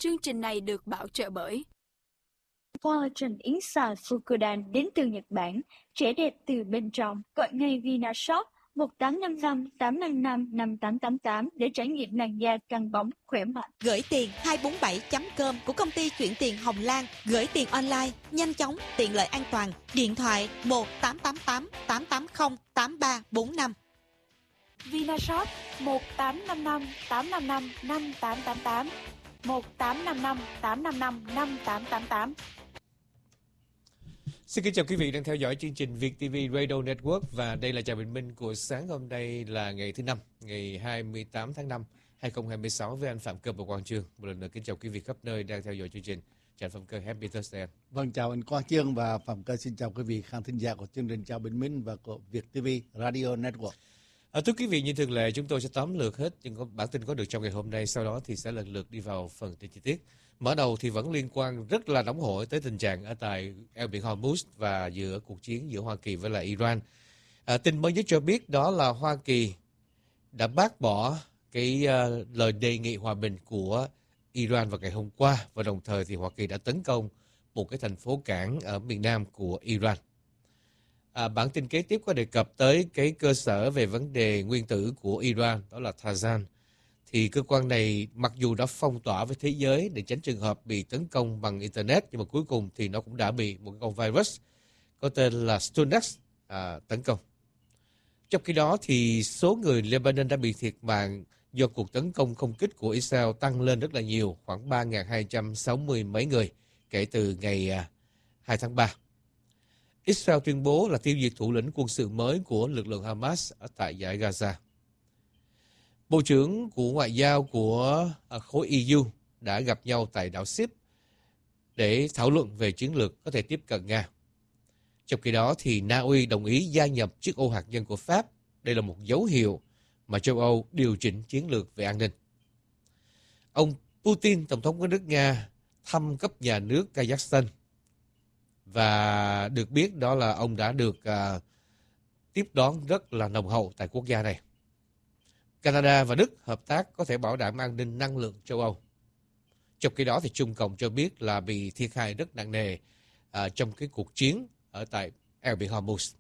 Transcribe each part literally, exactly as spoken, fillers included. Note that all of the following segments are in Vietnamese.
Chương trình này được bảo trợ bởi Collagen Inside Fukudan đến từ Nhật Bản, trẻ đẹp từ bên trong. Gọi ngay Vinashop một tám năm năm tám năm năm năm tám tám tám để trải nghiệm làn da căng bóng khỏe mạnh. Gửi tiền hai bốn bảy chấm com của công ty chuyển tiền Hồng Lan. Gửi tiền online, nhanh chóng, tiện lợi an toàn. Điện thoại một tám tám tám tám tám không tám ba bốn năm. Vinashop một tám năm năm tám năm năm năm tám tám tám, một tám năm năm tám năm năm năm tám tám tám. Xin kính chào quý vị đang theo dõi chương trình Việt ti vi Radio Network, và đây là chào bình minh của sáng hôm nay là ngày thứ năm, ngày hai mươi tám tháng năm hai nghìn không trăm hai mươi sáu với anh Phạm Cơ và Quang Chương. Một lần nữa kính chào quý vị khắp nơi đang theo dõi chương trình. Chào anh Phạm Cơ, Happy Thursday. Vâng, chào anh Quang Chương và Phạm Cơ, xin chào quý vị khán thính giả của chương trình Chào Bình Minh và của Việt ti vi Radio Network. À, thưa quý vị, như thường lệ chúng tôi sẽ tóm lược hết những bản tin có được trong ngày hôm nay, sau đó thì sẽ lần lượt đi vào phần tin chi tiết. Mở đầu thì vẫn liên quan rất là nóng hổi tới tình trạng ở tại eo biển Hormuz và giữa cuộc chiến giữa Hoa Kỳ với lại Iran. À, tin mới nhất cho biết đó là Hoa Kỳ đã bác bỏ cái uh, lời đề nghị hòa bình của Iran vào ngày hôm qua, và đồng thời thì Hoa Kỳ đã tấn công một cái thành phố cảng ở miền nam của Iran. À, bản tin kế tiếp có đề cập tới cái cơ sở về vấn đề nguyên tử của Iran, đó là Tazan. Thì cơ quan này mặc dù đã phong tỏa với thế giới để tránh trường hợp bị tấn công bằng Internet, nhưng mà cuối cùng thì nó cũng đã bị một con virus có tên là Stuxnet à, tấn công. Trong khi đó thì số người Lebanon đã bị thiệt mạng do cuộc tấn công không kích của Israel tăng lên rất là nhiều, khoảng ba nghìn hai trăm sáu mươi mấy người kể từ ngày à, hai tháng ba. Israel tuyên bố là tiêu diệt thủ lĩnh quân sự mới của lực lượng Hamas ở tại dải Gaza. Bộ trưởng của Ngoại giao của khối e u đã gặp nhau tại đảo Chypre để thảo luận về chiến lược có thể tiếp cận Nga. Trong khi đó thì Na Uy đồng ý gia nhập chiếc ô hạt nhân của Pháp. Đây là một dấu hiệu mà châu Âu điều chỉnh chiến lược về an ninh. Ông Putin, tổng thống của nước Nga, thăm cấp nhà nước Kazakhstan. Và được biết đó là ông đã được uh, tiếp đón rất là nồng hậu tại quốc gia này. Canada và Đức hợp tác có thể bảo đảm an ninh năng lượng châu Âu. Trong khi đó thì Trung Cộng cho biết là bị thiệt hại rất nặng nề uh, trong cái cuộc chiến ở tại eo biển Hormuz.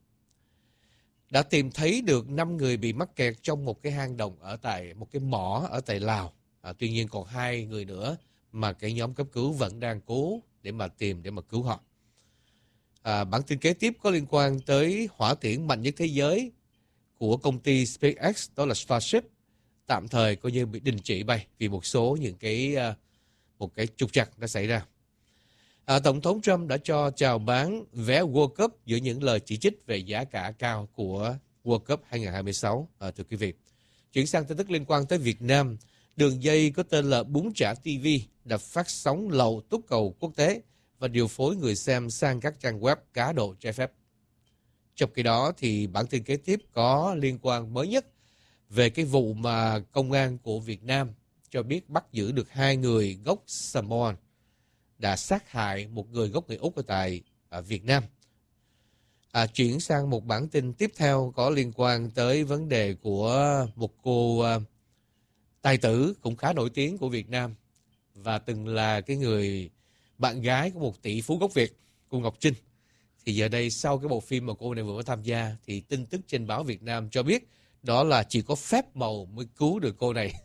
Đã tìm thấy được năm người bị mắc kẹt trong một cái hang động ở tại một cái mỏ ở tại Lào. À, tuy nhiên còn hai người nữa mà cái nhóm cấp cứu vẫn đang cố để mà tìm để mà cứu họ. À, bản tin kế tiếp có liên quan tới hỏa tiễn mạnh nhất thế giới của công ty SpaceX, đó là Starship, tạm thời coi như bị đình chỉ bay vì một số những cái uh, một cái trục trặc đã xảy ra. À, Tổng thống Trump đã cho chào bán vé World Cup giữa những lời chỉ trích về giá cả cao của World Cup hai không hai sáu. À, thưa quý vị, chuyển sang tin tức liên quan tới Việt Nam, đường dây có tên là Bún Chả ti vi đã phát sóng lậu túc cầu quốc tế và điều phối người xem sang các trang web cá độ trái phép. Trong khi đó thì bản tin kế tiếp có liên quan mới nhất về cái vụ mà công an của Việt Nam cho biết bắt giữ được hai người gốc Samoan đã sát hại một người gốc người Úc ở tại ở Việt Nam. À, chuyển sang một bản tin tiếp theo có liên quan tới vấn đề của một cô uh, tài tử cũng khá nổi tiếng của Việt Nam và từng là cái người bạn gái của một tỷ phú gốc Việt, cô Ngọc Trinh. Thì giờ đây sau cái bộ phim mà cô này vừa mới tham gia thì tin tức trên báo Việt Nam cho biết đó là chỉ có phép màu mới cứu được cô này.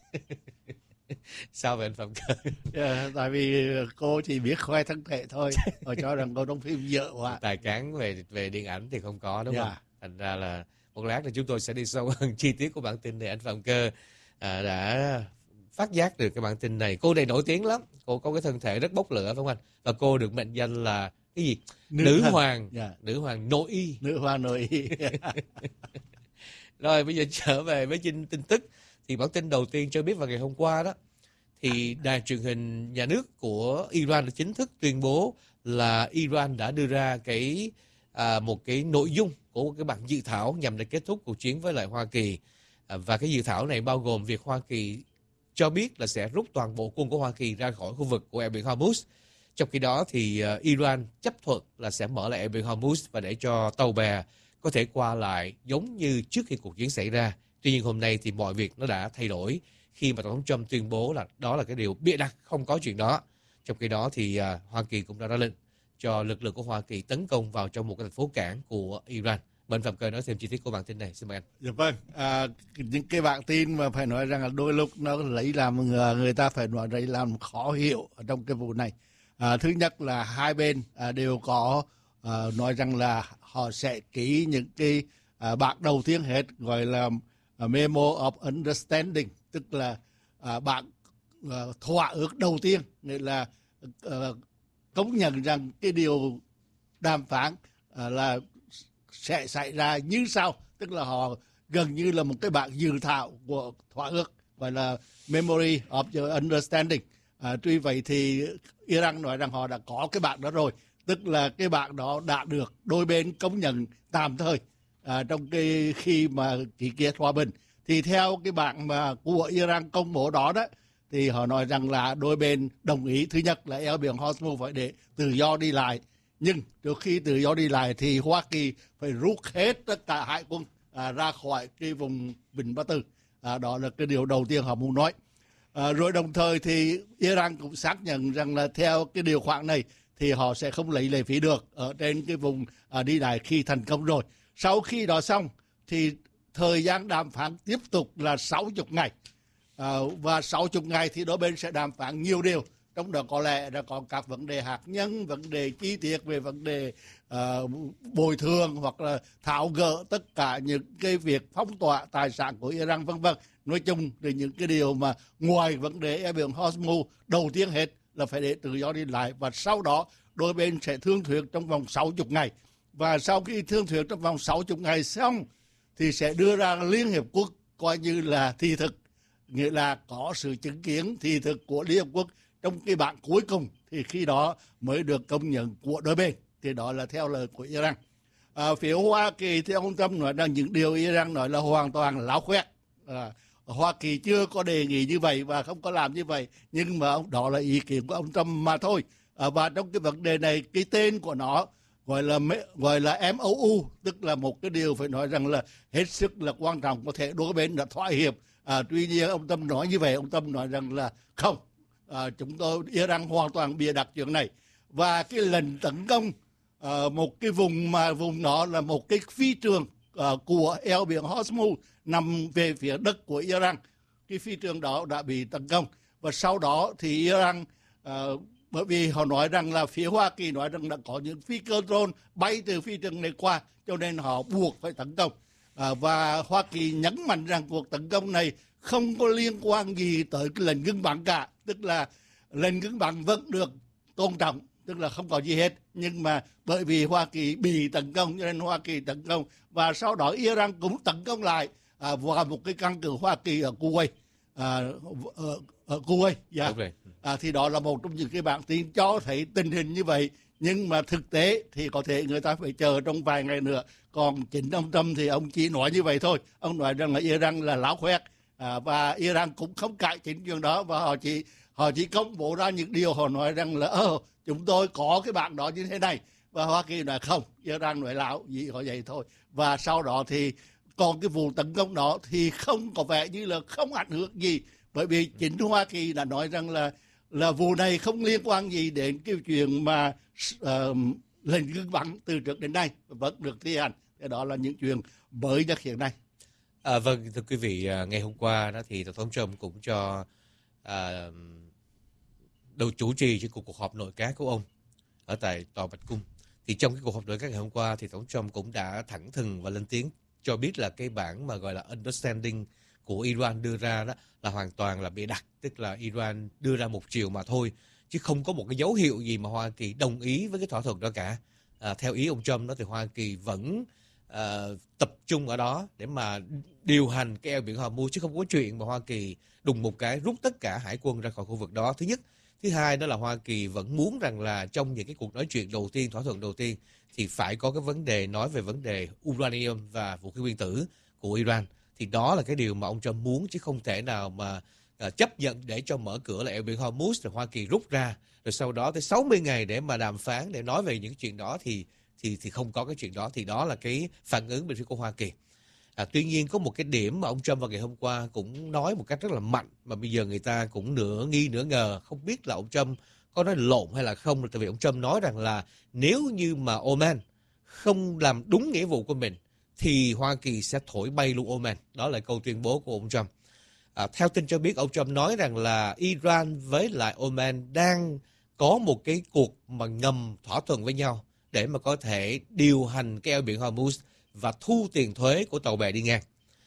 Sao vậy anh Phạm Cơ? Yeah, tại vì cô chỉ biết khoe thân thể thôi, và cho rằng cô đóng phim dở quá. Tài cán về về điện ảnh thì không có, đúng Yeah. không? Thành ra là một lát là chúng tôi sẽ đi sâu hơn chi tiết của bản tin này. Anh Phạm Cơ à, đã phát giác được cái bản tin này. Cô này nổi tiếng lắm, cô có cái thân thể rất bốc lửa, phải không anh? Và cô được mệnh danh là cái gì? Nữ, nữ hoàng, yeah. nữ hoàng nội y. Nữ hoàng nội y. Rồi bây giờ trở về với tin tin tức. Thì bản tin đầu tiên cho biết vào ngày hôm qua đó, thì đài truyền hình nhà nước của Iran đã chính thức tuyên bố là Iran đã đưa ra cái à, một cái nội dung của một cái bản dự thảo nhằm để kết thúc cuộc chiến với lại Hoa Kỳ. À, và cái dự thảo này bao gồm việc Hoa Kỳ cho biết là sẽ rút toàn bộ quân của Hoa Kỳ ra khỏi khu vực của eo biển Hormuz. Trong khi đó thì uh, Iran chấp thuận là sẽ mở lại eo biển Hormuz và để cho tàu bè có thể qua lại giống như trước khi cuộc chiến xảy ra. Tuy nhiên hôm nay thì mọi việc nó đã thay đổi khi mà Tổng thống Trump tuyên bố là đó là cái điều bịa đặt, không có chuyện đó. Trong khi đó thì uh, Hoa Kỳ cũng đã ra lệnh cho lực lượng của Hoa Kỳ tấn công vào trong một cái thành phố cảng của Iran. Bên Phạm Cơ nói thêm chi tiết của bản tin này. Xin mời anh. Dạ vâng, à, những cái bản tin mà phải nói rằng là đôi lúc nó lấy làm người, người ta phải nói lấy làm khó hiểu ở trong cái vụ này. À, thứ nhất là hai bên à, đều có à, nói rằng là họ sẽ ký những cái à, bản đầu tiên hết, gọi là à, Memo of Understanding, tức là à, bản à, thỏa ước đầu tiên, nghĩa là à, công nhận rằng cái điều đàm phán à, là sẽ xảy ra như sau, tức là họ gần như là một cái bản dự thảo của thỏa ước, gọi là Memory of your Understanding. À, tuy vậy thì Iran nói rằng họ đã có cái bản đó rồi, tức là cái bản đó đã được đôi bên công nhận tạm thời à, trong cái khi mà ký kết hòa bình. Thì theo cái bản mà của Iran công bố đó đó, thì họ nói rằng là đôi bên đồng ý, thứ nhất là eo biển Hormuz phải để tự do đi lại, nhưng trước khi tự do đi lại thì Hoa Kỳ phải rút hết tất cả hải quân à, ra khỏi cái vùng Vịnh Ba Tư. À, đó là cái điều đầu tiên họ muốn nói. À, rồi đồng thời thì Iran cũng xác nhận rằng là theo cái điều khoản này thì họ sẽ không lấy lệ phí được ở trên cái vùng à, đi lại khi thành công rồi. Sau khi đó xong thì thời gian đàm phán tiếp tục là sáu mươi ngày. À, và sáu mươi ngày thì đôi bên sẽ đàm phán nhiều điều. Trong đó có lẽ là còn các vấn đề hạt nhân, vấn đề chi tiết về vấn đề uh, bồi thường hoặc là tháo gỡ tất cả những cái việc phong tỏa tài sản của Iran vân vân. Nói chung thì những cái điều mà ngoài vấn đề eo biển Hormuz, đầu tiên hết là phải để tự do đi lại, và sau đó đôi bên sẽ thương thuyết trong vòng sáu mươi ngày. Và sau khi thương thuyết trong vòng sáu mươi ngày xong thì sẽ đưa ra Liên Hiệp Quốc coi như là thị thực, nghĩa là có sự chứng kiến thị thực của Liên Hiệp Quốc trong cái bản cuối cùng, thì khi đó mới được công nhận của đôi bên. Thì đó là theo lời của Iran. À, phía Hoa Kỳ thì ông Trump nói rằng những điều Iran nói là hoàn toàn láo khoét. À, Hoa Kỳ chưa có đề nghị như vậy và không có làm như vậy, nhưng mà đó là ý kiến của ông Trump mà thôi. À, và trong cái vấn đề này, cái tên của nó gọi là gọi là em o u, tức là một cái điều phải nói rằng là hết sức là quan trọng, có thể đôi bên đã thỏa hiệp. À, tuy nhiên ông Trump nói như vậy, ông Trump nói rằng là không, à, chúng tôi Iran hoàn toàn bịa đặt chuyện này. Và cái lệnh tấn công à, một cái vùng mà vùng đó là một cái phi trường à, của eo biển Hormuz nằm về phía đất của Iran, cái phi trường đó đã bị tấn công. Và sau đó thì Iran à, bởi vì họ nói rằng là phía Hoa Kỳ nói rằng là có những phi cơ drone bay từ phi trường này qua, cho nên họ buộc phải tấn công. À, và Hoa Kỳ nhấn mạnh rằng cuộc tấn công này không có liên quan gì tới cái lệnh ngưng bắn cả, tức là lệnh ngưng bắn vẫn được tôn trọng, tức là không có gì hết. Nhưng mà bởi vì Hoa Kỳ bị tấn công cho nên Hoa Kỳ tấn công, và sau đó Iran cũng tấn công lại à, vào một cái căn cứ Hoa Kỳ ở Kuwait. À, ở, ở Kuwait, dạ. À, thì đó là một trong những cái bản tin cho thấy tình hình như vậy. Nhưng mà thực tế thì có thể người ta phải chờ trong vài ngày nữa. Còn chính ông Trump thì ông chỉ nói như vậy thôi. Ông nói rằng là Iran là láo khoét. À, và Iran cũng không cải chính chuyện đó, và họ chỉ họ chỉ công bố ra những điều họ nói rằng là ờ chúng tôi có cái bản đó như thế này, và Hoa Kỳ nói không, Iran nói láo gì họ vậy thôi. Và sau đó thì còn cái vụ tấn công đó thì không có vẻ như là không ảnh hưởng gì, bởi vì chính Hoa Kỳ đã nói rằng là là vụ này không liên quan gì đến cái chuyện mà uh, lệnh ngưng bắn từ trước đến nay vẫn được thi hành. Thế đó là những chuyện mới nhất hiện nay. À, vâng, thưa quý vị, ngày hôm qua đó thì Tổng thống Trump cũng cho à, đầu chủ trì cho cuộc cuộc họp nội các của ông ở tại Tòa Bạch Cung. Thì trong cái cuộc họp nội các ngày hôm qua thì Tổng thống Trump cũng đã thẳng thừng và lên tiếng cho biết là cái bản mà gọi là understanding của Iran đưa ra đó là hoàn toàn là bịa đặt, tức là Iran đưa ra một chiều mà thôi, chứ không có một cái dấu hiệu gì mà Hoa Kỳ đồng ý với cái thỏa thuận đó cả. À, theo ý ông Trump đó thì Hoa Kỳ vẫn à, tập trung ở đó để mà điều hành cái eo biển Hormuz, chứ không có chuyện mà Hoa Kỳ đùng một cái rút tất cả hải quân ra khỏi khu vực đó. Thứ nhất. Thứ hai đó là Hoa Kỳ vẫn muốn rằng là trong những cái cuộc nói chuyện đầu tiên, thỏa thuận đầu tiên thì phải có cái vấn đề nói về vấn đề uranium và vũ khí nguyên tử của Iran. Thì đó là cái điều mà ông Trump muốn, chứ không thể nào mà uh, chấp nhận để cho mở cửa lại eo biển Hormuz rồi Hoa Kỳ rút ra, rồi sau đó tới sáu mươi ngày để mà đàm phán để nói về những chuyện đó thì thì thì không có cái chuyện đó. Thì đó là cái phản ứng bên phía của Hoa Kỳ. À, tuy nhiên có một cái điểm mà ông Trump vào ngày hôm qua cũng nói một cách rất là mạnh mà bây giờ người ta cũng nửa nghi nửa ngờ, không biết là ông Trump có nói lộn hay là không. Tại vì ông Trump nói rằng là nếu như mà Oman không làm đúng nghĩa vụ của mình thì Hoa Kỳ sẽ thổi bay luôn Oman. Đó là câu tuyên bố của ông Trump. À, theo tin cho biết, ông Trump nói rằng là Iran với lại Oman đang có một cái cuộc mà ngầm thỏa thuận với nhau để mà có thể điều hành cái eo biển Hormuz và thu tiền thuế của tàu bè đi ngang.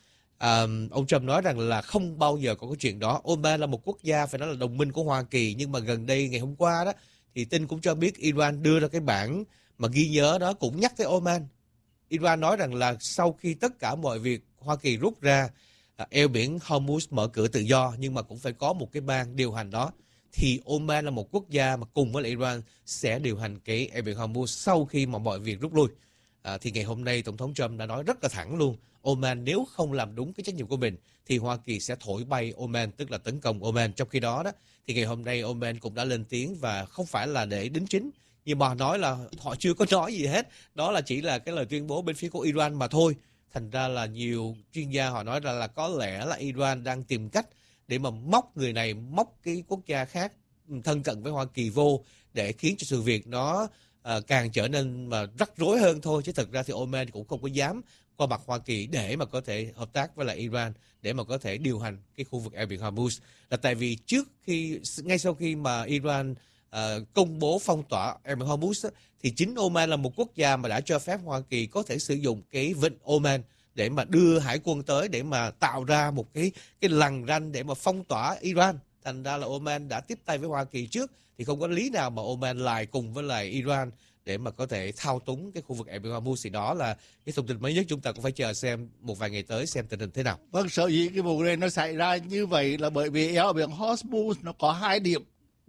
À, ông Trump nói rằng là không bao giờ có cái chuyện đó. Oman là một quốc gia phải nói là đồng minh của Hoa Kỳ, nhưng mà gần đây ngày hôm qua đó thì tin cũng cho biết Iran đưa ra cái bản mà ghi nhớ đó cũng nhắc tới Oman. Iran nói rằng là sau khi tất cả mọi việc Hoa Kỳ rút ra, à, eo biển Hormuz mở cửa tự do, nhưng mà cũng phải có một cái bang điều hành đó, thì Oman là một quốc gia mà cùng với lại Iran sẽ điều hành cái eo biển Hormuz sau khi mà mọi việc rút lui. À, thì ngày hôm nay Tổng thống Trump đã nói rất là thẳng luôn, Oman nếu không làm đúng cái trách nhiệm của mình thì Hoa Kỳ sẽ thổi bay Oman, tức là tấn công Oman. Trong khi đó đó thì ngày hôm nay Oman cũng đã lên tiếng và không phải là để đính chính, nhưng mà nói là họ chưa có nói gì hết, đó là chỉ là cái lời tuyên bố bên phía của Iran mà thôi. Thành ra là nhiều chuyên gia họ nói rằng là có lẽ là Iran đang tìm cách để mà móc người này, móc cái quốc gia khác thân cận với Hoa Kỳ vô để khiến cho sự việc nó À, càng trở nên mà rắc rối hơn thôi. Chứ thực ra thì Oman cũng không có dám qua mặt Hoa Kỳ để mà có thể hợp tác với lại Iran để mà có thể điều hành cái khu vực eo biển Hormuz. Là tại vì trước khi ngay sau khi mà Iran à, công bố phong tỏa eo biển Hormuz thì chính Oman là một quốc gia mà đã cho phép Hoa Kỳ có thể sử dụng cái vịnh Oman để mà đưa hải quân tới để mà tạo ra một cái cái lằn ranh để mà phong tỏa Iran. Thành ra là Oman đã tiếp tay với Hoa Kỳ trước, thì không có lý nào mà Oman lại cùng với lại Iran để mà có thể thao túng cái khu vực eo biển Hormuz. Thì đó là cái thông tin mới nhất, chúng ta cũng phải chờ xem một vài ngày tới xem tình hình thế nào. Vâng, sở dĩ cái vụ này nó xảy ra như vậy là bởi vì eo biển Hormuz nó có hai điểm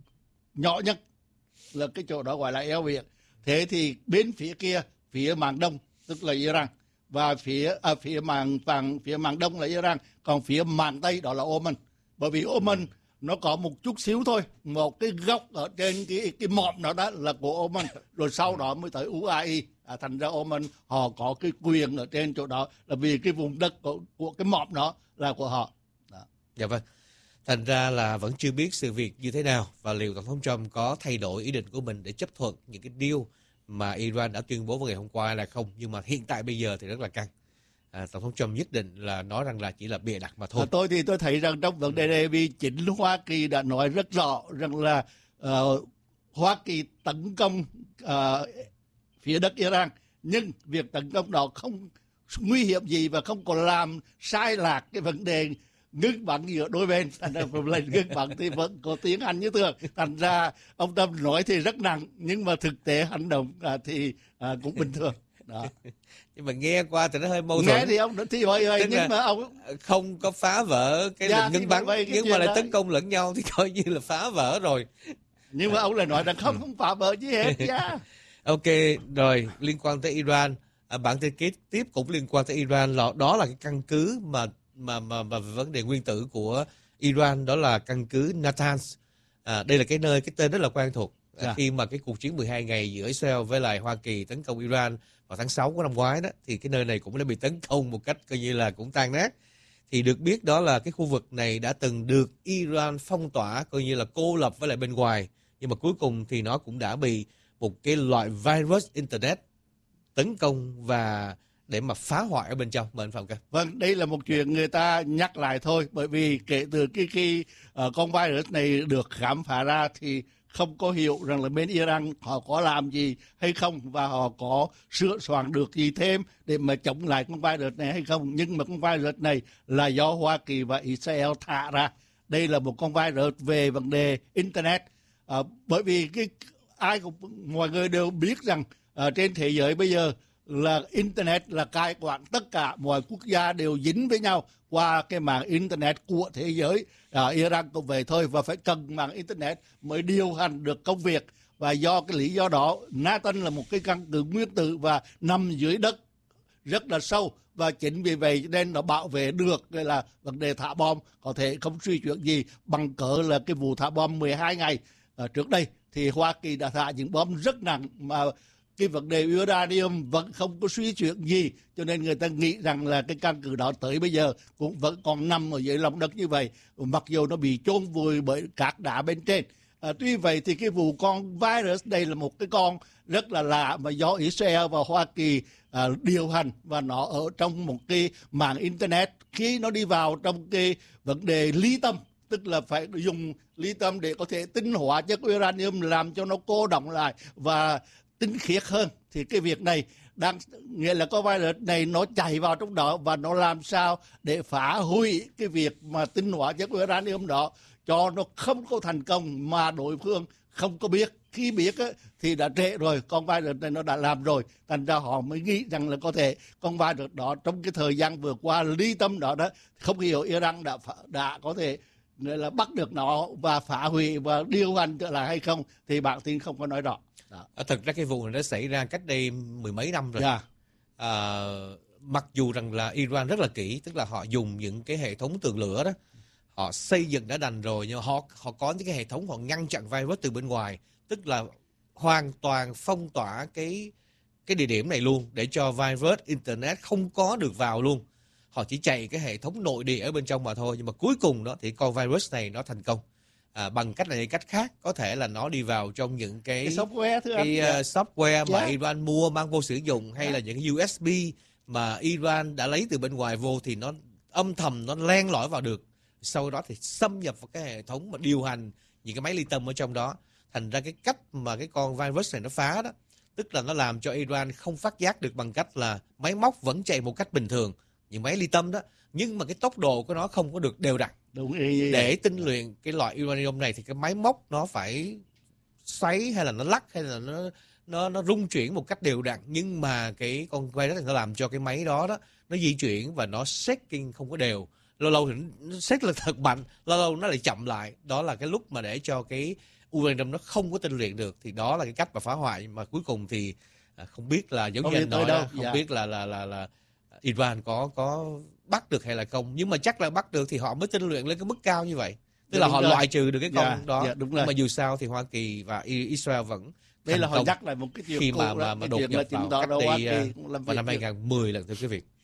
nhỏ nhất, là cái chỗ đó gọi là eo biển. Thế thì bên phía kia, phía mạn Đông tức là Iran, và phía à, phía mạnฝั่ng phía mạn Đông là Iran, còn phía mạn Tây đó là Oman. Bởi vì Oman nó có một chút xíu thôi, một cái góc ở trên cái cái mọm nó đó là của Oman, rồi sau đó mới tới u a e. À, thành ra Oman họ có cái quyền ở trên chỗ đó là vì cái vùng đất của, của cái mọm đó là của họ. Đó. Dạ vâng. Thành ra là vẫn chưa biết sự việc như thế nào và liệu Tổng thống Trump có thay đổi ý định của mình để chấp thuận những cái deal mà Iran đã tuyên bố vào ngày hôm qua là không. Nhưng mà hiện tại bây giờ thì rất là căng. À, Tổng thống Trump nhất định là nói rằng là chỉ là bịa đặt mà thôi. À, tôi thì tôi thấy rằng trong vấn đề này vì chính Hoa Kỳ đã nói rất rõ rằng là uh, Hoa Kỳ tấn công uh, phía đất Iran, nhưng việc tấn công đó không nguy hiểm gì và không còn làm sai lạc cái vấn đề ngưng bắn giữa đôi bên. Thành ra lệnh ngưng bắn thì vẫn có tiến hành như thường. Thành ra ông Trump nói thì rất nặng, nhưng mà thực tế hành động uh, thì uh, cũng bình thường. Đó. Nhưng mà nghe qua thì nó hơi mâu thuẫn. Nghe thì ông thì hơi hơi, nhưng mà ông không có phá vỡ cái dạ, lệnh ngưng bắn, nhưng mà lại đó. tấn công lẫn nhau thì coi như là phá vỡ rồi. Nhưng mà ông lại nói rằng không, không phá vỡ gì hết. Yeah. Ok, rồi liên quan tới Iran, à, bản tin kế tiếp cũng liên quan tới Iran, đó là cái căn cứ mà mà mà, mà vấn đề nguyên tử của Iran, đó là căn cứ Natanz. À, đây là cái nơi, cái tên rất là quen thuộc. À, yeah. Khi mà cái cuộc chiến mười hai ngày giữa Israel với lại Hoa Kỳ tấn công Iran vào tháng sáu của năm ngoái đó, thì cái nơi này cũng đã bị tấn công một cách coi như là cũng tan nát. Thì được biết đó là cái khu vực này đã từng được Iran phong tỏa, coi như là cô lập với lại bên ngoài. Nhưng mà cuối cùng thì nó cũng đã bị một cái loại virus Internet tấn công và để mà phá hoại ở bên trong. Mời anh Phạm Cơ. Vâng, đây là một chuyện người ta nhắc lại thôi. Bởi vì kể từ khi, khi uh, con virus này được khám phá ra thì không có hiểu rằng là bên Iran họ có làm gì hay không và họ có sửa soạn được gì thêm để mà chống lại con virus này hay không. Nhưng mà con virus này là do Hoa Kỳ và Israel thả ra. Đây là một con virus về vấn đề Internet. À, bởi vì cái ai cũng mọi người đều biết rằng à, trên thế giới bây giờ là Internet là cai quản tất cả, mọi quốc gia đều dính với nhau qua cái mạng Internet của thế giới. À, Iran cũng vậy thôi, và phải cần mạng Internet mới điều hành được công việc. Và do cái lý do đó, Natanz là một cái căn cứ nguyên tử và nằm dưới đất rất là sâu, và chính vì vậy nên nó bảo vệ được đây là vấn đề thả bom có thể không suy chuyển gì, bằng cớ là cái vụ thả bom mười hai ngày à, trước đây thì Hoa Kỳ đã thả những bom rất nặng mà cái vấn đề uranium vẫn không có suy chuyển gì, cho nên người ta nghĩ rằng là cái căn cứ đó tới bây giờ cũng vẫn còn nằm ở dưới lòng đất như vậy, mặc dù nó bị chôn vùi bởi cát đá bên trên. À, tuy vậy thì cái vụ con virus đây là một cái con rất là lạ mà do Israel và Hoa Kỳ à, điều hành, và nó ở trong một cái mạng internet. Khi nó đi vào trong cái vấn đề ly tâm, tức là phải dùng ly tâm để có thể tinh hóa chất uranium làm cho nó cô đọng lại và tinh khiết hơn, thì cái việc này đang nghĩa là có virus này nó chạy vào trong đó và nó làm sao để phá hủy cái việc mà tinh hóa chất uranium đó cho nó không có thành công mà đối phương không có biết. Khi biết á, thì đã trễ rồi, con virus này nó đã làm rồi, thành ra họ mới nghĩ rằng là có thể con virus đó trong cái thời gian vừa qua ly tâm đó đó không hiểu Iran đã đã có thể nghĩa là bắt được nó và phá hủy và điều hành trở lại hay không, thì bản tin không có nói rõ. Đó. Thực ra cái vụ này nó xảy ra cách đây mười mấy năm rồi. Yeah. À, mặc dù rằng là Iran rất là kỹ, tức là họ dùng những cái hệ thống tường lửa đó, họ xây dựng đã đành rồi, nhưng mà họ họ có những cái hệ thống họ ngăn chặn virus từ bên ngoài, tức là hoàn toàn phong tỏa cái cái địa điểm này luôn để cho virus internet không có được vào luôn. Họ chỉ chạy cái hệ thống nội địa ở bên trong mà thôi, nhưng mà cuối cùng đó thì con virus này nó thành công. À, bằng cách này hay cách khác, có thể là nó đi vào trong những cái, cái software, thưa cái anh. uh, software mà Yeah. Iran mua mang vô sử dụng, hay Yeah. là những cái u ét bê mà Iran đã lấy từ bên ngoài vô, thì nó âm thầm nó len lỏi vào được. Sau đó thì xâm nhập vào cái hệ thống mà điều hành những cái máy ly tâm ở trong đó. Thành ra cái cách mà cái con virus này nó phá đó, tức là nó làm cho Iran không phát giác được bằng cách là máy móc vẫn chạy một cách bình thường, những máy ly tâm đó, nhưng mà cái tốc độ của nó không có được đều đặn. Đúng, ý, ý, Để tinh luyện cái loại uranium này thì cái máy móc nó phải xoáy hay là nó lắc hay là nó nó nó rung chuyển một cách đều đặn, nhưng mà cái con virus này nó làm cho cái máy đó đó nó di chuyển và nó shaking không có đều. Lâu lâu thì nó shake là thật mạnh, lâu lâu nó lại chậm lại. Đó là cái lúc mà để cho cái uranium nó không có tinh luyện được, thì đó là cái cách mà phá hoại. Mà cuối cùng thì không biết là giống không như anh nói đó, không dạ. biết là là là là Iran có có bắt được hay là không, nhưng mà chắc là bắt được thì họ mới tinh luyện lên cái mức cao như vậy, tức dạ, là họ rồi. loại trừ được cái con dạ, đó. dạ, đúng nhưng rồi. mà dù sao thì Hoa Kỳ và Israel vẫn đây là thành họ công nhắc lại một cái chuyện khi cũ mà đó, mà, mà cái đột chuyện là nhập chứng vào tỏ cách đâu Hoa đây Kỳ cũng làm vào năm việc hai không một không lần, thưa quý vị.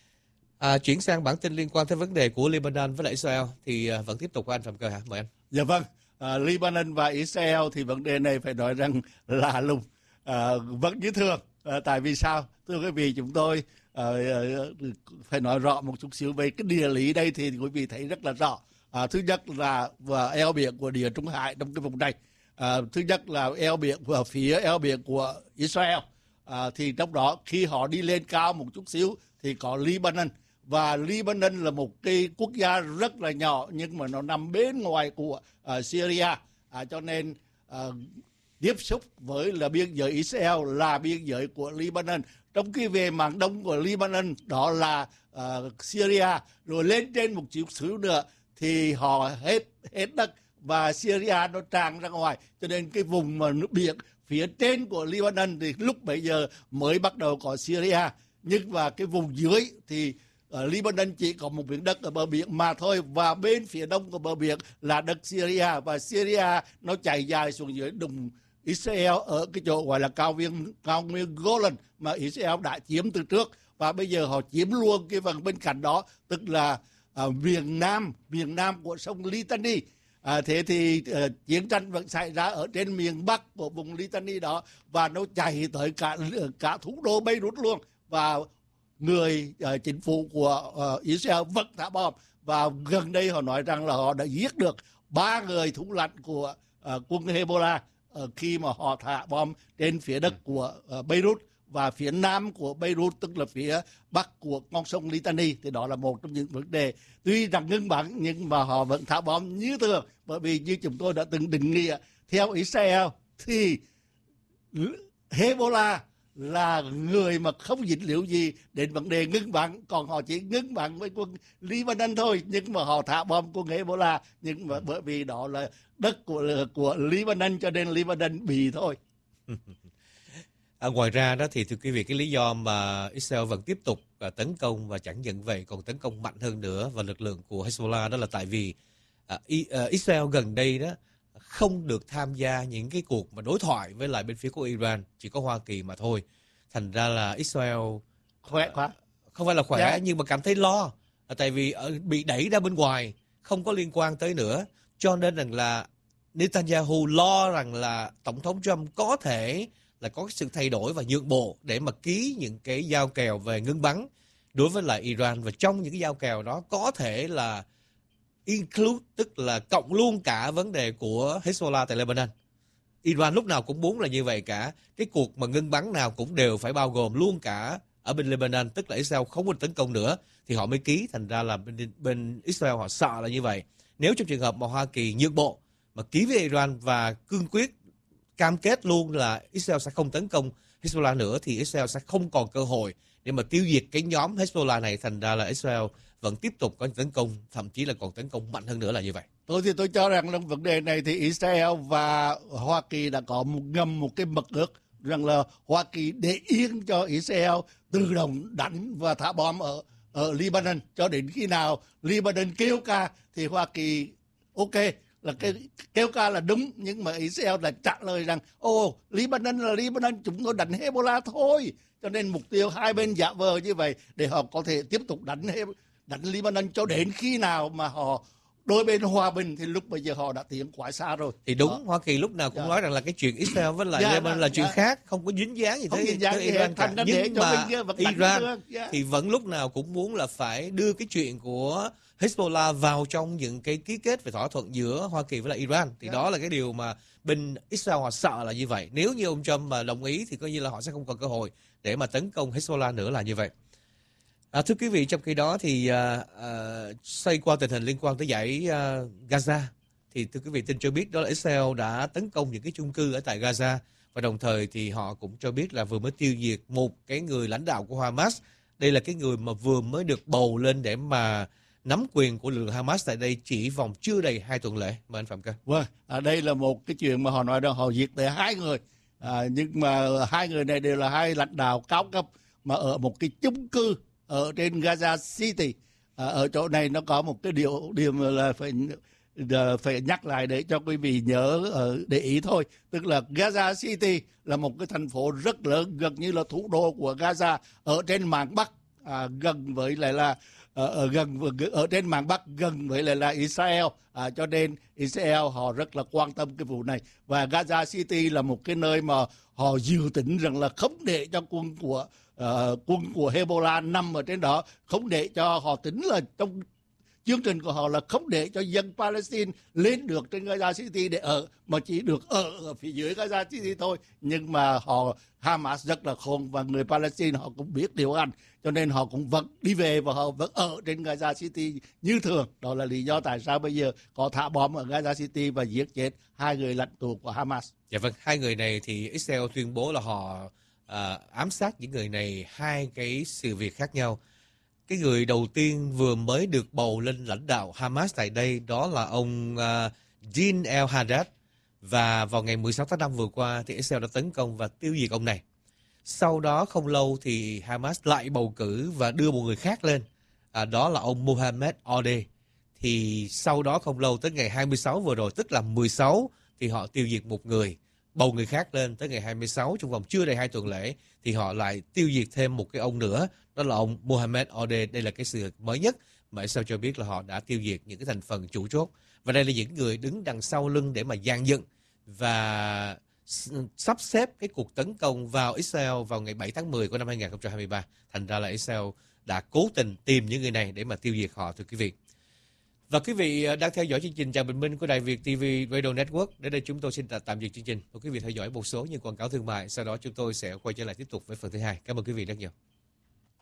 À, chuyển sang bản tin liên quan tới vấn đề của Lebanon với lại Israel thì uh, vẫn tiếp tục của anh Phạm Cơ hả? Mời anh. Dạ vâng, à, Lebanon và Israel thì vấn đề này phải nói rằng lạ lùng, à, vẫn như thường. À, tại vì sao? Thưa quý vị, chúng tôi à, phải nói rõ một chút xíu về cái địa lý đây thì quý vị thấy rất là rõ. À, thứ nhất là và eo biển của Địa Trung Hải trong cái vùng này. À, thứ nhất là eo biển và phía eo biển của Israel. À, thì trong đó khi họ đi lên cao một chút xíu thì có Lebanon. Và Lebanon là một cái quốc gia rất là nhỏ nhưng mà nó nằm bên ngoài của uh, Syria, à, cho nên uh, tiếp xúc với là biên giới Israel là biên giới của Lebanon. Trong khi về mảng đông của Lebanon đó là uh, Syria, rồi lên trên một chút xíu nữa thì họ hết hết đất và Syria nó tràn ra ngoài, cho nên cái vùng mà nước biển phía trên của Lebanon thì lúc bấy giờ mới bắt đầu có Syria, nhưng mà cái vùng dưới thì ở Lebanon chỉ có một miếng đất ở bờ biển mà thôi, và bên phía đông của bờ biển là đất Syria, và Syria nó chạy dài xuống dưới vùng Israel ở cái chỗ gọi là cao nguyên cao nguyên Golan mà Israel đã chiếm từ trước, và bây giờ họ chiếm luôn cái phần bên cạnh đó, tức là uh, miền nam miền nam của sông Litani. À, thế thì uh, chiến tranh vẫn xảy ra ở trên miền bắc của vùng Litani đó, và nó chạy tới cả cả thủ đô Beirut luôn, và người uh, chính phủ của uh, Israel vẫn thả bom, và gần đây họ nói rằng là họ đã giết được ba người thủ lãnh của uh, quân Hezbollah uh, khi mà họ thả bom trên phía đất của uh, Beirut và phía nam của Beirut, tức là phía bắc của con sông Litani. Thì đó là một trong những vấn đề tuy rằng ngưng bắn nhưng mà họ vẫn thả bom như thường, bởi vì như chúng tôi đã từng định nghĩa theo Israel thì Hezbollah là người mà không dính líu gì đến vấn đề ngưng bắn, còn họ chỉ ngưng bắn với quân Lebanon thôi, nhưng mà họ thả bom quân Hezbollah, nhưng mà bởi vì đó là đất của của Lebanon cho nên Lebanon bị thôi. À, ngoài ra đó thì thưa quý vị, cái lý do mà Israel vẫn tiếp tục à, tấn công và chẳng những vậy còn tấn công mạnh hơn nữa vào lực lượng của Hezbollah đó là tại vì à, I, à, Israel gần đây đó không được tham gia những cái cuộc mà đối thoại với lại bên phía của Iran, chỉ có Hoa Kỳ mà thôi. Thành ra là Israel khỏe quá, không phải là khỏe dạ. nhưng mà cảm thấy lo, tại vì ở, bị đẩy ra bên ngoài, không có liên quan tới nữa, cho nên rằng là Netanyahu lo rằng là Tổng thống Trump có thể là có sự thay đổi và nhượng bộ để mà ký những cái giao kèo về ngưng bắn đối với lại Iran, và trong những cái giao kèo đó có thể là include, tức là cộng luôn cả vấn đề của Hezbollah tại Lebanon. Iran lúc nào cũng muốn là như vậy cả, cái cuộc mà ngưng bắn nào cũng đều phải bao gồm luôn cả ở bên Lebanon, tức là Israel không có tấn công nữa thì họ mới ký. Thành ra là bên, bên Israel họ sợ là như vậy. Nếu trong trường hợp mà Hoa Kỳ nhượng bộ mà ký với Iran và cương quyết cam kết luôn là Israel sẽ không tấn công Hezbollah nữa thì Israel sẽ không còn cơ hội để mà tiêu diệt cái nhóm Hezbollah này. Thành ra là Israel vẫn tiếp tục có tấn công, thậm chí là còn tấn công mạnh hơn nữa là như vậy. Tôi thì tôi cho rằng trong vấn đề này thì Israel và Hoa Kỳ đã có một, ngầm một cái mật ước rằng là Hoa Kỳ để yên cho Israel tự động đánh và thả bom ở ở Lebanon cho đến khi nào Lebanon kêu ca thì Hoa Kỳ ok, là cái kêu ca là đúng, nhưng mà Israel đã trả lời rằng ô Lebanon là Lebanon, chúng tôi đánh Hezbollah thôi. Cho nên mục tiêu hai bên giả vờ như vậy để họ có thể tiếp tục đánh đánh Lebanon cho đến khi nào mà họ đôi bên hòa bình, thì lúc bây giờ họ đã tiến quá xa rồi. Thì đúng, đó. Hoa Kỳ lúc nào cũng yeah. nói rằng là cái chuyện Israel với lại yeah, Lebanon là yeah. chuyện khác, không có dính dáng gì tới, tới Iran cả. Nhưng mà Iran yeah. thì vẫn lúc nào cũng muốn là phải đưa cái chuyện của Hezbollah vào trong những cái ký kết về thỏa thuận giữa Hoa Kỳ với lại Iran. Thì yeah. đó là cái điều mà bên Israel họ sợ là như vậy. Nếu như ông Trump mà đồng ý thì coi như là họ sẽ không còn cơ hội để mà tấn công Hezbollah nữa là như vậy. À, thưa quý vị, trong khi đó thì à, à, xoay qua tình hình liên quan tới giải à, Gaza, thì thưa quý vị tin cho biết đó là Israel đã tấn công những cái chung cư ở tại Gaza, và đồng thời thì họ cũng cho biết là vừa mới tiêu diệt một cái người lãnh đạo của Hamas. Đây là cái người mà vừa mới được bầu lên để mà nắm quyền của lực lượng Hamas tại đây chỉ vòng chưa đầy hai tuần lễ. Mời anh Phạm Cơ. Vâng, à, đây là một cái chuyện mà họ nói rằng họ diệt tới hai người, à, nhưng mà hai người này đều là hai lãnh đạo cao cấp mà ở một cái chung cư ở trên Gaza City. À, ở chỗ này nó có một cái điều điểm là phải phải nhắc lại để cho quý vị nhớ uh, để ý thôi, tức là Gaza City là một cái thành phố rất lớn, gần như là thủ đô của Gaza ở trên mạn Bắc, à, gần với lại là ở gần ở trên mạn Bắc, gần với lại là Israel, à, cho nên Israel họ rất là quan tâm cái vụ này. Và Gaza City là một cái nơi mà họ dự tính rằng là không để cho quân của uh, quân của Hezbollah nằm ở trên đó, không để cho họ tính là trong chương trình của họ là không để cho dân Palestine lên được trên Gaza City để ở, mà chỉ được ở, ở phía dưới Gaza City thôi. Nhưng mà họ Hamas rất là khôn và người Palestine họ cũng biết điều hành, cho nên họ cũng vẫn đi về và họ vẫn ở trên Gaza City như thường. Đó là lý do tại sao bây giờ có thả bom ở Gaza City và giết chết hai người lãnh tụ của Hamas. Dạ vâng, hai người này thì Israel tuyên bố là họ à, ám sát những người này hai cái sự việc khác nhau. Cái người đầu tiên vừa mới được bầu lên lãnh đạo Hamas tại đây đó là ông uh, Din el-Haddad, và vào ngày mười sáu tháng năm vừa qua thì Israel đã tấn công và tiêu diệt ông này. Sau đó không lâu thì Hamas lại bầu cử và đưa một người khác lên, à, đó là ông Mohammed Odeh. Thì sau đó không lâu tới ngày hai mươi sáu vừa rồi, tức là mười sáu, thì họ tiêu diệt một người, bầu người khác lên. Tới ngày hai mươi sáu, trong vòng chưa đầy hai tuần lễ, thì họ lại tiêu diệt thêm một cái ông nữa, đó là ông Mohammed Odeh. Đây là cái sự mới nhất mà Israel cho biết là họ đã tiêu diệt những cái thành phần chủ chốt. Và đây là những người đứng đằng sau lưng để mà dàn dựng và sắp xếp cái cuộc tấn công vào Israel vào ngày bảy tháng mười của năm hai nghìn không trăm hai mươi ba. Thành ra là Israel đã cố tình tìm những người này để mà tiêu diệt họ, thưa quý vị. Và quý vị đang theo dõi chương trình Chào Bình Minh của Đài Việt ti vi Radio Network. Đến đây chúng tôi xin tạm dừng chương trình. Mời quý vị theo dõi một số những quảng cáo thương mại. Sau đó chúng tôi sẽ quay trở lại tiếp tục với phần thứ hai. Cảm ơn quý vị rất nhiều.